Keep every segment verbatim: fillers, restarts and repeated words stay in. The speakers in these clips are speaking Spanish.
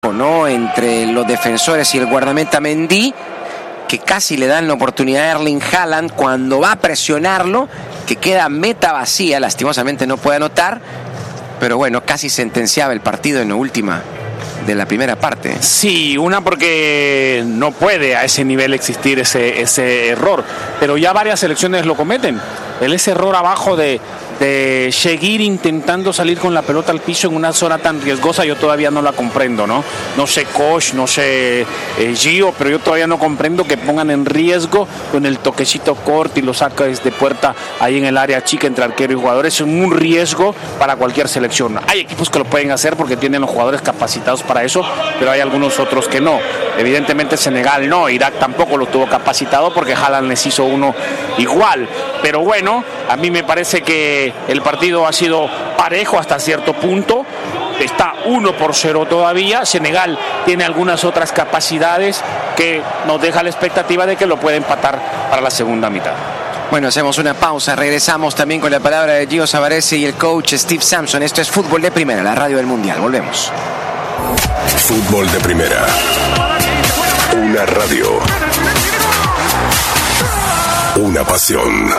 ¿no? Entre los defensores y el guardameta Mendy, que casi le dan la oportunidad a Erling Haaland cuando va a presionarlo, que queda meta vacía, lastimosamente no puede anotar, pero bueno, casi sentenciaba el partido en la última de la primera parte. Sí, una porque no puede a ese nivel existir ese, ese error, pero ya varias selecciones lo cometen. El ese error abajo de, de seguir intentando salir con la pelota al piso en una zona tan riesgosa, yo todavía no la comprendo, ¿no? No sé Koch, no sé eh, Gio, pero yo todavía no comprendo que pongan en riesgo con el toquecito corto y lo saca desde puerta ahí en el área chica entre arquero y jugadores. Es un riesgo para cualquier selección. Hay equipos que lo pueden hacer porque tienen los jugadores capacitados para eso, pero hay algunos otros que no. Evidentemente Senegal no, Irak tampoco lo tuvo capacitado porque Haaland les hizo uno igual. Pero bueno, a mí me parece que el partido ha sido parejo hasta cierto punto. Está uno por cero todavía. Senegal tiene algunas otras capacidades que nos deja la expectativa de que lo puede empatar para la segunda mitad. Bueno, hacemos una pausa, regresamos también con la palabra de Gio Savarese y el coach Steve Sampson. Esto es Fútbol de Primera, la radio del Mundial. Volvemos. Fútbol de Primera, una radio, una pasión.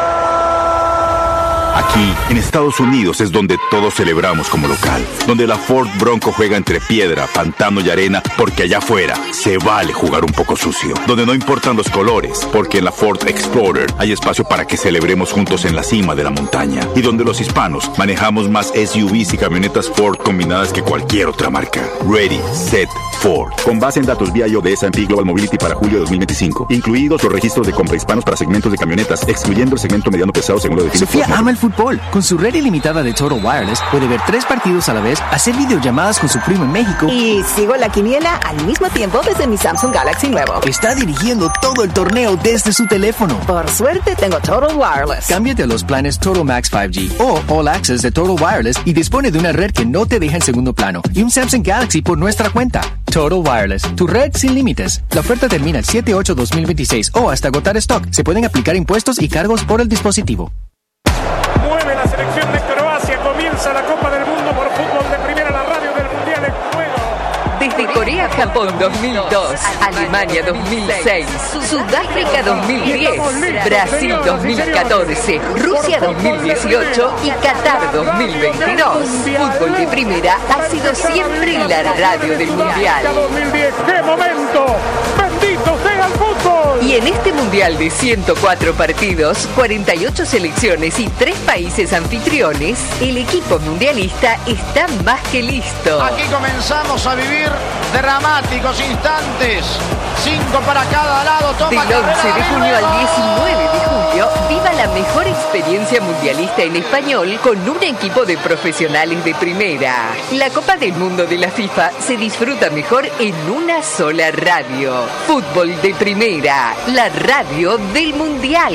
Aquí, en Estados Unidos, es donde todos celebramos como local. Donde la Ford Bronco juega entre piedra, pantano y arena, porque allá afuera se vale jugar un poco sucio. Donde no importan los colores, porque en la Ford Explorer hay espacio para que celebremos juntos en la cima de la montaña. Y donde los hispanos manejamos más S U Vs y camionetas Ford combinadas que cualquier otra marca. Ready, Set, Ford. Con base en datos V I O de S and P Global Mobility para julio de dos mil veinticinco. Incluidos los registros de compra hispanos para segmentos de camionetas, excluyendo el segmento mediano pesado según lo define Sofía Ford. ama el fútbol. Con su red ilimitada de Total Wireless puede ver tres partidos a la vez, hacer videollamadas con su primo en México y sigo la quiniela al mismo tiempo desde mi Samsung Galaxy nuevo. Está dirigiendo todo el torneo desde su teléfono. Por suerte tengo Total Wireless. Cámbiate a los planes Total Max cinco G o All Access de Total Wireless y dispone de una red que no te deja en segundo plano y un Samsung Galaxy por nuestra cuenta. Total Wireless, tu red sin límites. La oferta termina el siete ocho dos mil veintiséis o hasta agotar stock. Se pueden aplicar impuestos y cargos por el dispositivo. Mueve la selección de Croacia, comienza la Copa del Mundo por Fútbol de Primera, la radio del Mundial en juego. Desde Corea-Japón dos mil dos, Alemania dos mil seis, Sudáfrica dos mil diez, Brasil dos mil catorce, Rusia dos mil dieciocho y Qatar dos mil veintidós. Fútbol de Primera ha sido siempre la radio del Mundial. dos mil diez, ¡qué momento! ¡Bendito sea el fútbol! Y en este Mundial de ciento cuatro partidos, cuarenta y ocho selecciones y tres países anfitriones, el equipo mundialista está más que listo. Aquí comenzamos a vivir dramáticos instantes. Cinco para cada lado. Toma Del once de junio al diecinueve de julio, viva la mejor experiencia mundialista en español con un equipo de profesionales de primera. La Copa del Mundo de la FIFA se disfruta mejor en una sola radio. Fútbol de Primera, la radio del Mundial.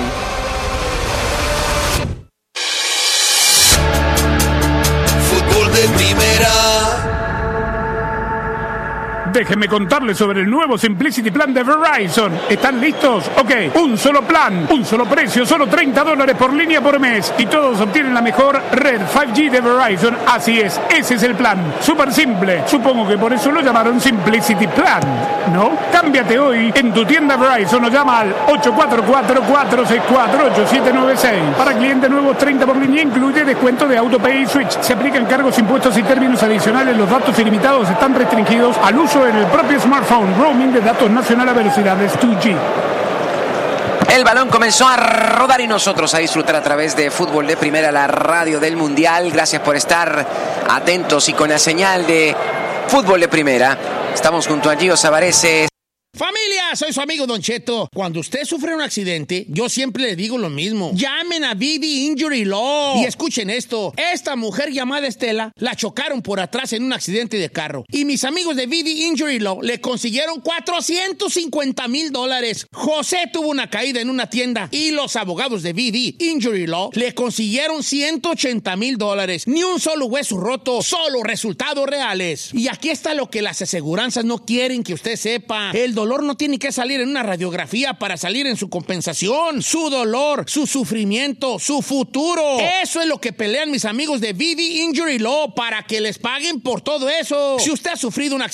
Fútbol de Primera. Déjenme contarles sobre el nuevo Simplicity Plan de Verizon. ¿Están listos? Ok, un solo plan, un solo precio, solo treinta dólares por línea por mes. Y todos obtienen la mejor red cinco G de Verizon. Así es, ese es el plan. Súper simple. Supongo que por eso lo llamaron Simplicity Plan, ¿no? Cámbiate hoy en tu tienda Verizon o llama al ocho cuatro cuatro, cuatro seis cuatro, ocho siete nueve seis. Para clientes nuevos, treinta por línea, incluye descuento de AutoPay y Switch. Se aplican cargos, impuestos y términos adicionales. Los datos ilimitados están restringidos al uso en el propio smartphone. Roaming de datos nacional a velocidades dos G. El balón comenzó a rodar y nosotros a disfrutar a través de Fútbol de Primera, la radio del Mundial. Gracias por estar atentos y con la señal de Fútbol de Primera. Estamos junto a Gio Savarese. Familia, soy su amigo Don Cheto. Cuando usted sufre un accidente, yo siempre le digo lo mismo. Llamen a V D Injury Law. Y escuchen esto. Esta mujer llamada Estela la chocaron por atrás en un accidente de carro. Y mis amigos de V D Injury Law le consiguieron cuatrocientos cincuenta mil dólares. José tuvo una caída en una tienda y los abogados de V D Injury Law le consiguieron ciento ochenta mil dólares. Ni un solo hueso roto, solo resultados reales. Y aquí está lo que las aseguranzas no quieren que usted sepa. El dolor dolor no tiene que salir en una radiografía para salir en su compensación. Su dolor, su sufrimiento, su futuro. Eso es lo que pelean mis amigos de V D Injury Law, para que les paguen por todo eso. Si usted ha sufrido un accidente